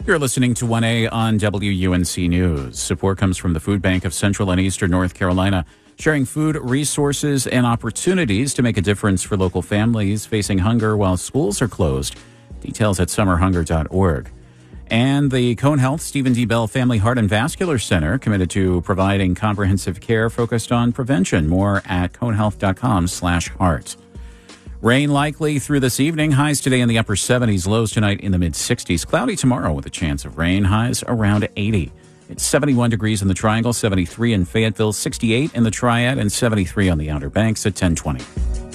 You're listening to 1A on WUNC News. Support comes from the Food Bank of Central and Eastern North Carolina, sharing food resources and opportunities to make a difference for local families facing hunger while schools are closed. Details at summerhunger.org. And the Cone Health Stephen D. Bell Family Heart and Vascular Center committed to providing comprehensive care focused on prevention. More at conehealth.com/heart. Rain likely through this evening. Highs today in the upper 70s, lows tonight in the mid-60s. Cloudy tomorrow with a chance of rain. Highs around 80. It's 71 degrees in the Triangle, 73 in Fayetteville, 68 in the Triad, and 73 on the Outer Banks at 10:20.